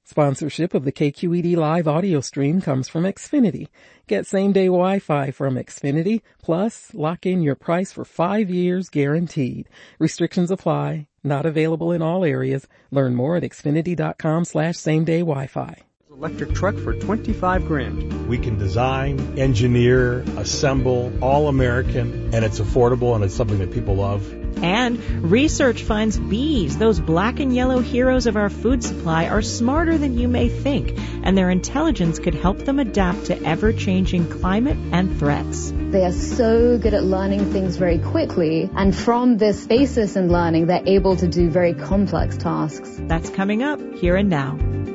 Sponsorship of the KQED live audio stream comes from Xfinity. Get same-day Wi-Fi from Xfinity, plus lock in your price for 5 years guaranteed. Restrictions apply. Not available in all areas. Learn more at xfinity.com/same-day Wi-Fi. Electric truck for $25,000. We can design, engineer, assemble, all American, and it's affordable and it's something that people love. And research finds bees, those black and yellow heroes of our food supply, are smarter than you may think, and their intelligence could help them adapt to ever-changing climate and threats. They are so good at learning things very quickly, and from this basis in learning, they're able to do very complex tasks. That's coming up here and now.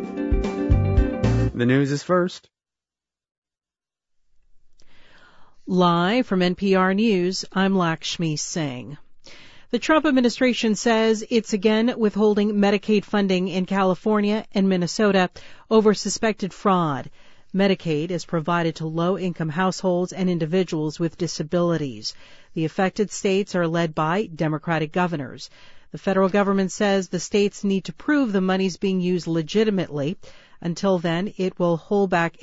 The news is first. Live from NPR News, I'm Lakshmi Singh. The Trump administration says it's again withholding Medicaid funding in California and Minnesota over suspected fraud. Medicaid is provided to low-income households and individuals with disabilities. The affected states are led by Democratic governors. The federal government says the states need to prove the money's being used legitimately. Until then, it will hold back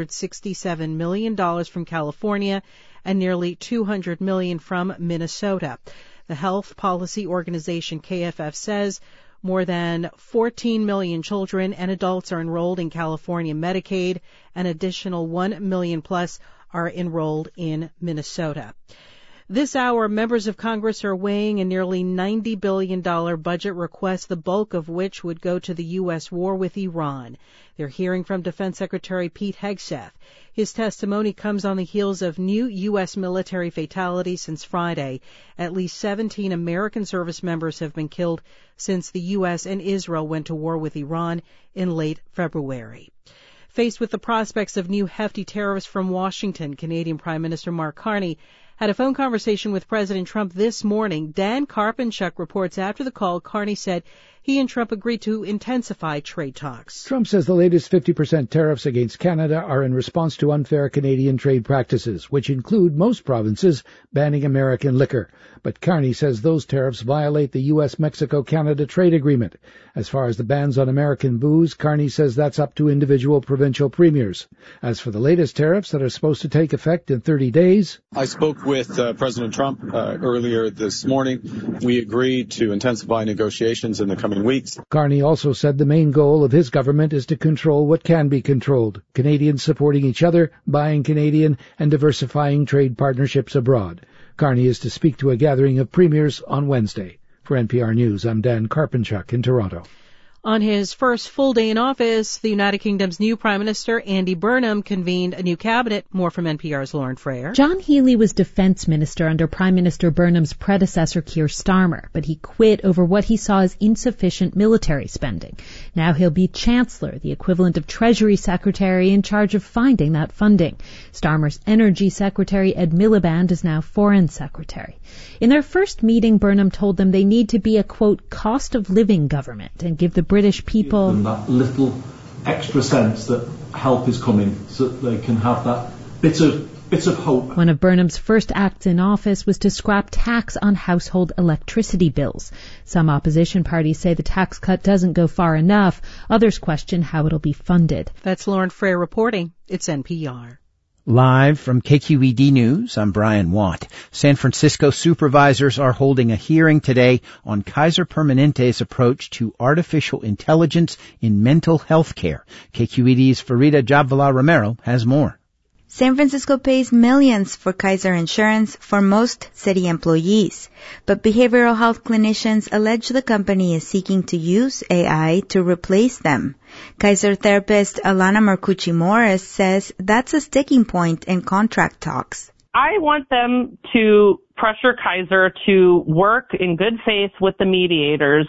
$867 million from California and nearly $200 million from Minnesota. The health policy organization KFF says more than 14 million children and adults are enrolled in California Medicaid. An additional 1 million plus are enrolled in Minnesota. This hour, members of Congress are weighing a nearly $90 billion budget request, the bulk of which would go to the U.S. war with Iran. They're hearing from Defense Secretary Pete Hegseth. His testimony comes on the heels of new U.S. military fatalities since Friday. At least 17 American service members have been killed since the U.S. and Israel went to war with Iran in late February. Faced with the prospects of new hefty tariffs from Washington, Canadian Prime Minister Mark Carney had a phone conversation with President Trump this morning. Dan Karpenchuk reports after the call, Carney said he and Trump agreed to intensify trade talks. Trump says the latest 50% tariffs against Canada are in response to unfair Canadian trade practices, which include most provinces banning American liquor. But Carney says those tariffs violate the U.S.-Mexico-Canada trade agreement. As far as the bans on American booze, Carney says that's up to individual provincial premiers. As for the latest tariffs that are supposed to take effect in 30 days... I spoke with President Trump earlier this morning. We agreed to intensify negotiations in the coming weeks. Carney also said the main goal of his government is to control what can be controlled. Canadians supporting each other, buying Canadian, and diversifying trade partnerships abroad. Carney is to speak to a gathering of premiers on Wednesday. For NPR News, I'm Dan Karpenchuk in Toronto. On his first full day in office, the United Kingdom's new Prime Minister, Andy Burnham, convened a new cabinet. More from NPR's Lauren Frayer. John Healey was Defense Minister under Prime Minister Burnham's predecessor, Keir Starmer, but he quit over what he saw as insufficient military spending. Now he'll be Chancellor, the equivalent of Treasury Secretary in charge of finding that funding. Starmer's Energy Secretary, Ed Miliband, is now Foreign Secretary. In their first meeting, Burnham told them they need to be a, quote, cost of living government and give the British people that little extra sense that help is coming so that they can have that bit of hope. One of Burnham's first acts in office was to scrap tax on household electricity bills. Some opposition parties say the tax cut doesn't go far enough. Others question how it'll be funded. That's Lauren Frayer reporting. It's NPR. Live from KQED News, I'm Brian Watt. San Francisco supervisors are holding a hearing today on Kaiser Permanente's approach to artificial intelligence in mental health care. KQED's Farida Jabvala-Romero has more. San Francisco pays millions for Kaiser insurance for most city employees, but behavioral health clinicians allege the company is seeking to use AI to replace them. Kaiser therapist Alana Marcucci-Morris says that's a sticking point in contract talks. I want them to pressure Kaiser to work in good faith with the mediators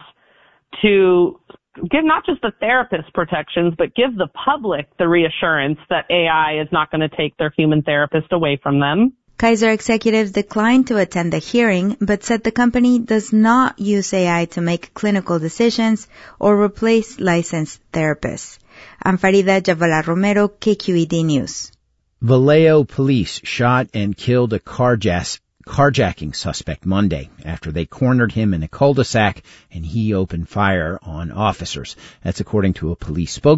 to give not just the therapist protections, but give the public the reassurance that AI is not going to take their human therapist away from them. Kaiser executives declined to attend the hearing, but said the company does not use AI to make clinical decisions or replace licensed therapists. I'm Farida Jabvala-Romero, KQED News. Vallejo police shot and killed a carjacking suspect Monday after they cornered him in a cul-de-sac and he opened fire on officers. That's according to a police spokesman.